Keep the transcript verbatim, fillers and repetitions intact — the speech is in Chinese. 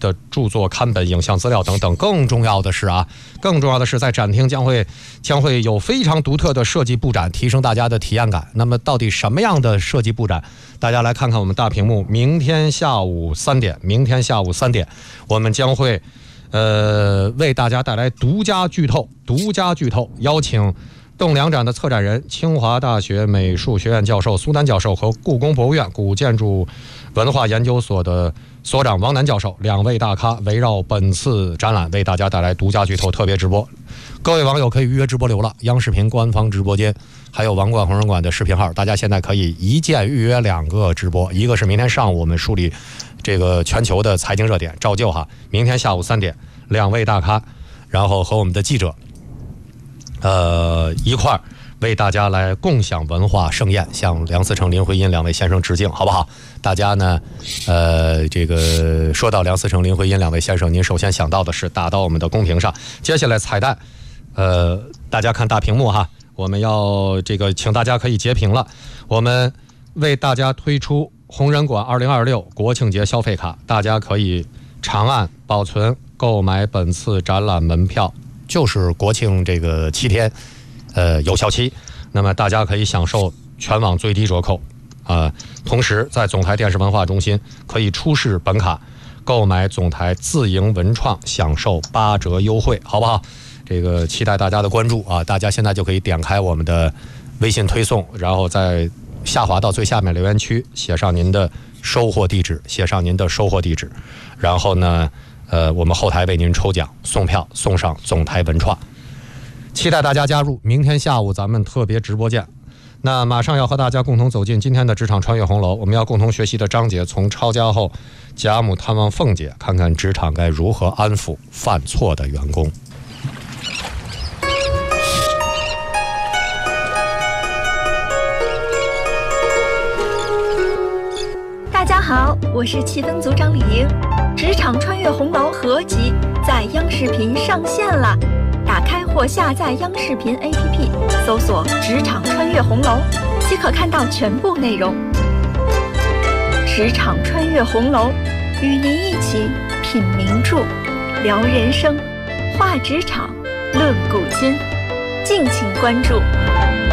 的著作、刊本、影像资料等等。更重要的是啊，更重要的是在展厅将会将会有非常独特的设计布展，提升大家的体验感。那么到底什么样的设计布展？大家来看看我们大屏幕。明天下午三点，明天下午三点，我们将会呃为大家带来独家剧透，独家剧透，邀请栋梁展的策展人、清华大学美术学院教授苏丹教授和故宫博物院古建筑文化研究所的所长王楠教授两位大咖，围绕本次展览为大家带来独家剧透特别直播。各位网友可以预约直播流了，央视频官方直播间还有王冠红人馆的视频号，大家现在可以一键预约两个直播，一个是明天上午我们梳理这个全球的财经热点，照旧哈，明天下午三点，两位大咖，然后和我们的记者呃，一块儿为大家来共享文化盛宴，向梁思成、林徽因两位先生致敬，好不好？大家呢，呃，这个说到梁思成、林徽因两位先生，您首先想到的是打到我们的公屏上。接下来彩蛋，呃，大家看大屏幕哈，我们要这个，请大家可以截屏了。我们为大家推出红人馆二零二六国庆节消费卡，大家可以长按保存购买本次展览门票。就是国庆这个七天，呃，有效期，那么大家可以享受全网最低折扣，啊、呃，同时在总台电视文化中心可以出示本卡，购买总台自营文创，享受八折优惠，好不好？这个期待大家的关注啊！大家现在就可以点开我们的微信推送，然后在下滑到最下面留言区，写上您的收货地址，写上您的收货地址，然后呢？呃，我们后台为您抽奖送票，送上总台文创，期待大家加入。明天下午咱们特别直播见。那马上要和大家共同走进今天的职场穿越红楼，我们要共同学习的章节从抄家后贾母探望凤姐，看看职场该如何安抚犯错的员工。 大家好，我是气氛组长李莹。职场穿越红楼合集在央视频上线了，打开或下载央视频 A P P， 搜索“职场穿越红楼”，即可看到全部内容。职场穿越红楼，与您一起品名著，聊人生，话职场，论古今，敬请关注。